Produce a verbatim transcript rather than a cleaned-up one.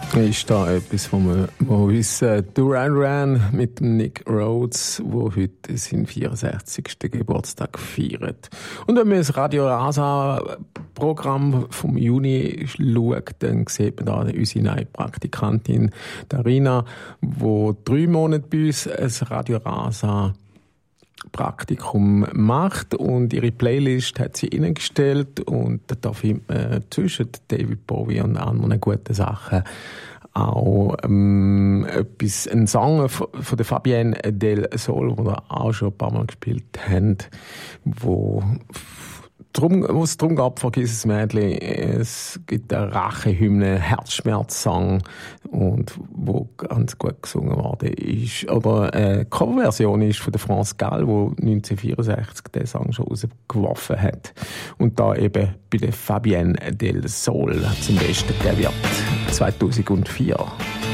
Ist da etwas, wo wir, wo wir wissen, Duran Duran mit Nick Rhodes, der heute seinen vierundsechzigsten Geburtstag feiert. Und wenn man das Radio Rasa Programm vom Juni schaut, dann sieht man da unsere neue Praktikantin Darina, die drei Monate bei uns ein Radio Rasa Praktikum macht und ihre Playlist hat sie eingestellt und da findet man zwischen David Bowie und anderen guten Sachen auch ähm, etwas, ein Song von, von der Fabienne Del Sol, den wir auch schon ein paar Mal gespielt haben, wo Drum, wo es darum geht, vergiss es Mädchen, es gibt eine Rachehymne, Herzschmerz-Song, und wo ganz gut gesungen worden ist. Oder eine Coverversion ist von der France Gall, die neunzehnhundertvierundsechzig den Song schon rausgeworfen hat. Und da eben bei der Fabienne Del Sol zum Besten gegeben wird. zweitausendvier.